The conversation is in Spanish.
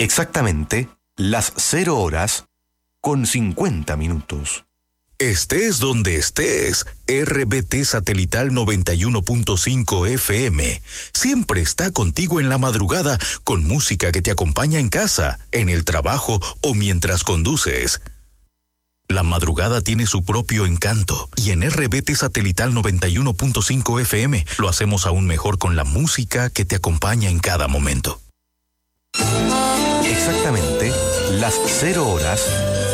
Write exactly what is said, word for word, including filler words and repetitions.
Exactamente las cero horas con cincuenta minutos. Estés donde estés, R B T Satelital noventa y uno punto cinco F M siempre está contigo en la madrugada con música que te acompaña en casa, en el trabajo o mientras conduces. La madrugada tiene su propio encanto y en R B T Satelital noventa y uno punto cinco F M lo hacemos aún mejor con la música que te acompaña en cada momento. Exactamente las cero horas